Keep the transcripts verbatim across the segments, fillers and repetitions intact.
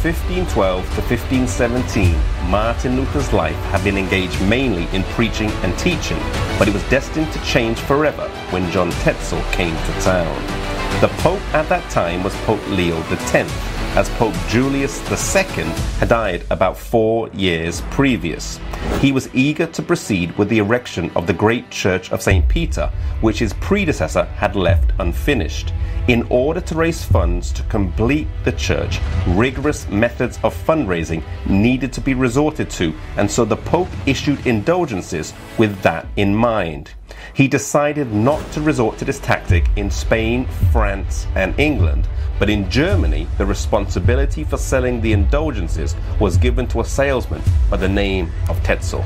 fifteen twelve to fifteen seventeen, Martin Luther's life had been engaged mainly in preaching and teaching, but it was destined to change forever when John Tetzel came to town. The Pope at that time was Pope Leo the tenth, as Pope Julius the second had died about four years previous. He was eager to proceed with the erection of the great church of Saint Peter, which his predecessor had left unfinished. In order to raise funds to complete the church, rigorous methods of fundraising needed to be resorted to, and so the Pope issued indulgences with that in mind. He decided not to resort to this tactic in Spain, France, and England, but in Germany, the responsibility for selling the indulgences was given to a salesman by the name of Tetzel.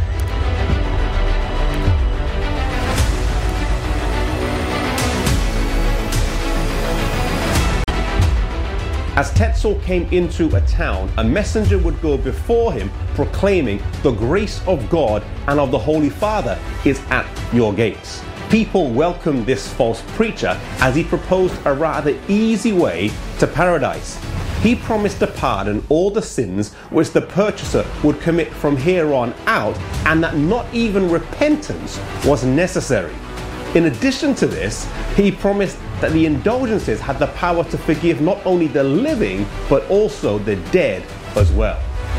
As Tetzel came into a town, a messenger would go before him proclaiming, "The grace of God and of the Holy Father is at your gates." People welcomed this false preacher as he proposed a rather easy way to paradise. He promised to pardon all the sins which the purchaser would commit from here on out, and that not even repentance was necessary. In addition to this, he promised that the indulgences had the power to forgive not only the living, but also the dead as well.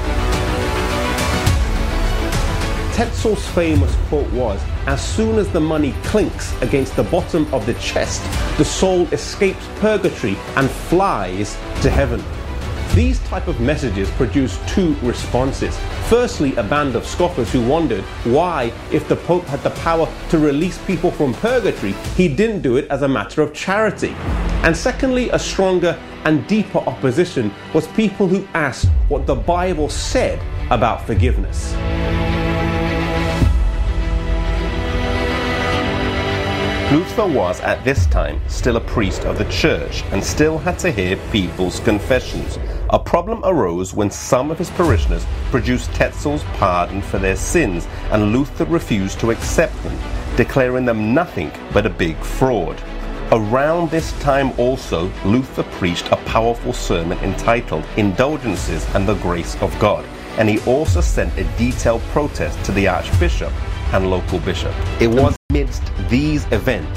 Tetzel's famous quote was, "As soon as the money clinks against the bottom of the chest, the soul escapes purgatory and flies to heaven." These type of messages produced two responses. Firstly, a band of scoffers who wondered why, if the Pope had the power to release people from purgatory, he didn't do it as a matter of charity. And secondly, a stronger and deeper opposition was people who asked what the Bible said about forgiveness. Luther was at this time still a priest of the church and still had to hear people's confessions. A problem arose when some of his parishioners produced Tetzel's pardon for their sins, and Luther refused to accept them, declaring them nothing but a big fraud. Around this time also, Luther preached a powerful sermon entitled "Indulgences and the Grace of God," and he also sent a detailed protest to the Archbishop and local bishop. It was amidst these events